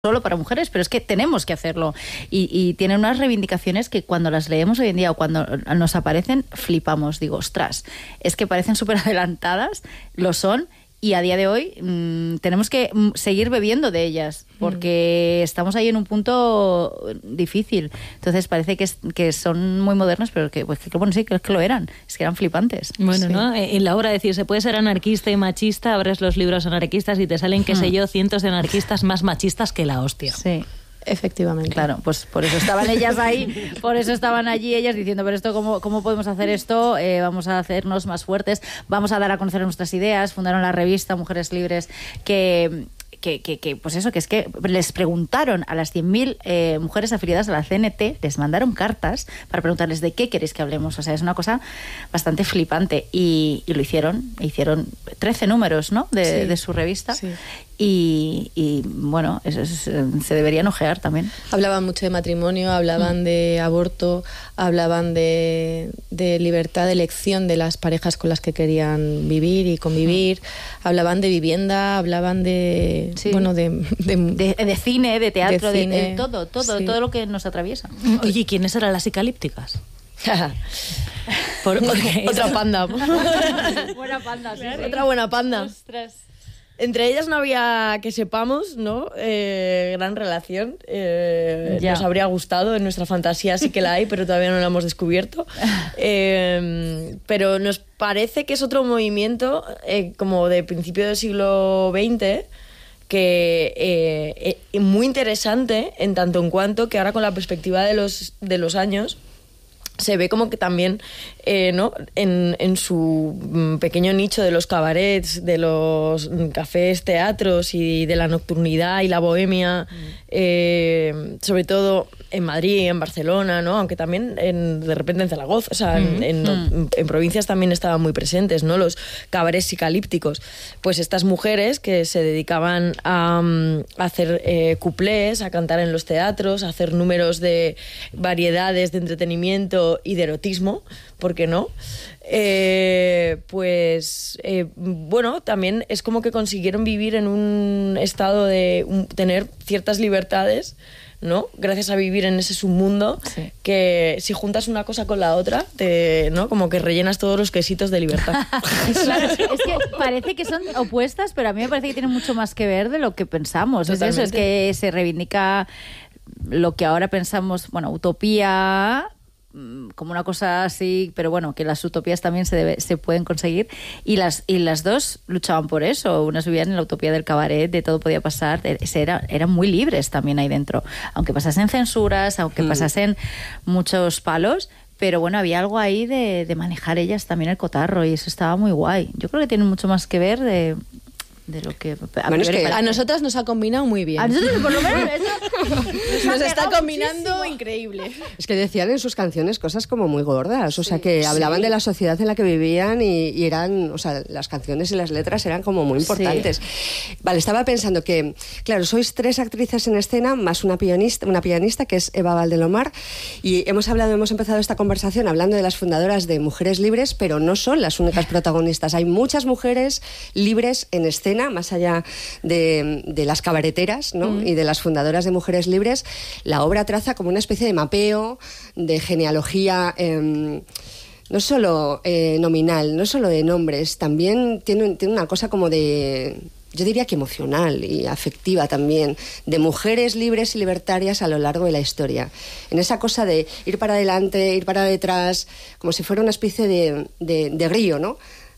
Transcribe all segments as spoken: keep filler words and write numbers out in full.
solo para mujeres, pero es que tenemos que hacerlo. Y, y tienen unas reivindicaciones que cuando las leemos hoy en día o cuando nos aparecen, flipamos. Digo, ostras, es que parecen súper adelantadas, lo son, y a día de hoy mmm, tenemos que seguir bebiendo de ellas, porque mm. estamos ahí en un punto difícil. Entonces parece que, es, que son muy modernas, pero que, pues, que bueno, sí, que, que lo eran, es que eran flipantes. Bueno, sí. ¿no? En la obra de decir, se puede ser anarquista y machista, abres los libros anarquistas y te salen, qué mm. sé yo, cientos de anarquistas más machistas que la hostia. Sí. Efectivamente. Claro, pues por eso estaban ellas ahí, por eso estaban allí ellas diciendo, pero esto, ¿cómo, cómo podemos hacer esto? Eh, vamos a hacernos más fuertes, vamos a dar a conocer nuestras ideas. Fundaron la revista Mujeres Libres, que... Que, que, que, pues eso, que es que les preguntaron a las cien mil eh, mujeres afiliadas a la C N T, les mandaron cartas para preguntarles de qué queréis que hablemos. O sea, es una cosa bastante flipante. Y, y lo hicieron, hicieron trece números, ¿no?, de, sí. de su revista. Sí. Y, y bueno, eso es, se deberían ojear también. Hablaban mucho de matrimonio, hablaban mm. de aborto, hablaban de, de libertad de elección de las parejas con las que querían vivir y convivir, mm. hablaban de vivienda, hablaban de... Sí. Bueno, de de, de... de cine, de teatro, de, de, de, de todo, todo, sí. todo lo que nos atraviesa. Oye, ¿quiénes eran las psicalípticas? Por, porque otra panda. Buena panda, sí, sí. Otra buena panda. Ostras. Entre ellas no había, que sepamos, ¿no? Eh, gran relación. Eh, nos habría gustado, en nuestra fantasía sí que la hay, pero todavía no la hemos descubierto. Eh, pero nos parece que es otro movimiento, eh, como de principio del siglo veinte, que eh, eh, muy interesante en tanto en cuanto que ahora con la perspectiva de los, de los años se ve como que también eh, ¿no? en, en su pequeño nicho de los cabarets, de los cafés, teatros y de la nocturnidad y la bohemia, mm. eh, sobre todo en Madrid, en Barcelona, ¿no? Aunque también en, de repente en Zaragoza, o sea, mm. en, en, mm. en provincias también estaban muy presentes, ¿no? Los cabarets psicalípticos. Pues estas mujeres que se dedicaban a, a hacer eh, cuplés, a cantar en los teatros, a hacer números de variedades de entretenimiento y de erotismo, ¿por qué no? Eh, pues eh, bueno, también es como que consiguieron vivir en un estado de un, tener ciertas libertades, ¿no? Gracias a vivir en ese submundo, sí. que si juntas una cosa con la otra, te, ¿no? Como que rellenas todos los quesitos de libertad. Claro, es que parece que son opuestas, pero a mí me parece que tienen mucho más que ver de lo que pensamos. Totalmente. Es eso, es que se reivindica lo que ahora pensamos, bueno, utopía, como una cosa así, pero bueno, que las utopías también se, debe, se pueden conseguir, y las y las dos luchaban por eso. Unas vivían en la utopía del cabaret, de todo podía pasar, era, eran muy libres también ahí dentro, aunque pasasen censuras, aunque mm. pasasen muchos palos, pero bueno, había algo ahí de, de manejar ellas también el cotarro, y eso estaba muy guay. Yo creo que tiene mucho más que ver de... de lo que a, bueno, es que a nosotras nos ha combinado muy bien. A nosotros por lo menos eso nos, nos está combinando muchísimo. Increíble. Es que decían en sus canciones cosas como muy gordas, o sí, sea que sí. hablaban de la sociedad en la que vivían y, y eran, o sea, las canciones y las letras eran como muy importantes. Sí. Vale, estaba pensando que, claro, sois tres actrices en escena más una pianista, una pianista que es Eva Valdelomar, y hemos hablado, hemos empezado esta conversación hablando de las fundadoras de Mujeres Libres, pero no son las únicas protagonistas. Hay muchas mujeres libres en escena, más allá de, de las cabareteras, ¿no? Mm. y de las fundadoras de Mujeres Libres. La obra traza como una especie de mapeo, de genealogía, eh, no solo eh, nominal, no solo de nombres, también tiene, tiene una cosa como de... yo diría que emocional y afectiva también, de mujeres libres y libertarias a lo largo de la historia. En esa cosa de ir para adelante, ir para detrás, como si fuera una especie de, de, de río, ¿no?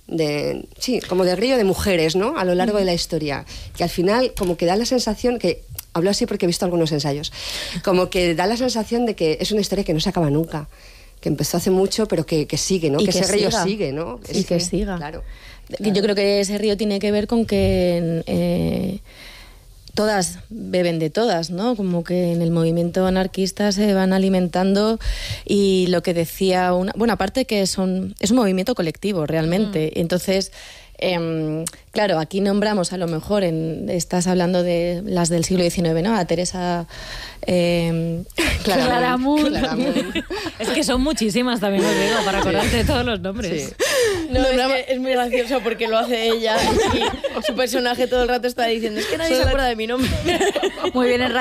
De, sí, como de río de mujeres, ¿no? A lo largo de la historia, que al final como que da la sensación que, hablo así porque he visto algunos ensayos, como que da la sensación de que es una historia que no se acaba nunca, que empezó hace mucho pero que, que sigue, ¿no? Que, que ese río sigue, ¿no? Y es que, que siga. Claro, claro. Yo creo que ese río tiene que ver con que eh, todas beben de todas, ¿no? Como que en el movimiento anarquista se van alimentando, y lo que decía una... Bueno, aparte que son, es un movimiento colectivo realmente, mm. entonces... Eh, claro, aquí nombramos a lo mejor, en, estás hablando de las del siglo diecinueve, ¿no? A Teresa eh, Claramunt. Es que son muchísimas también, os digo, para acordarte sí. de todos los nombres. Sí. No, es, que es muy gracioso porque lo hace ella y su personaje todo el rato está diciendo es que nadie se acuerda de mi nombre. Muy bien en